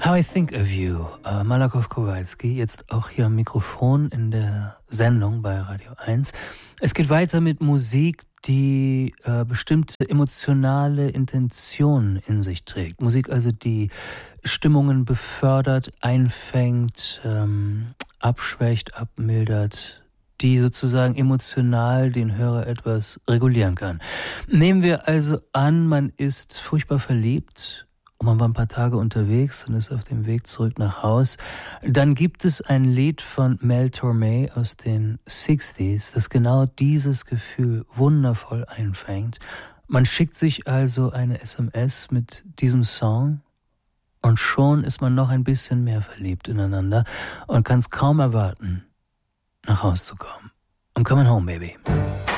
How I Think of You, Malakoff Kowalski, jetzt auch hier am Mikrofon in der Sendung bei Radio 1. Es geht weiter mit Musik, die bestimmte emotionale Intentionen in sich trägt. Musik also, die Stimmungen befördert, einfängt, abschwächt, abmildert, die sozusagen emotional den Hörer etwas regulieren kann. Nehmen wir also an, man ist furchtbar verliebt und man war ein paar Tage unterwegs und ist auf dem Weg zurück nach Haus. Dann gibt es ein Lied von Mel Torme aus den 60s, das genau dieses Gefühl wundervoll einfängt. Man schickt sich also eine SMS mit diesem Song und schon ist man noch ein bisschen mehr verliebt ineinander und kann es kaum erwarten, nach Hause zu kommen. I'm coming home, baby.